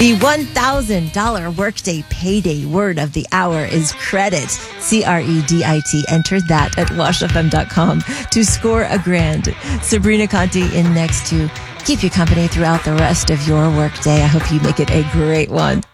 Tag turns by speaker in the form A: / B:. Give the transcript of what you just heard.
A: The $1,000 Workday Payday word of the hour is credit. CREDIT. Enter that at washfm.com to score $1,000. Sabrina Conti in next to keep you company throughout the rest of your workday. I hope you make it a great one.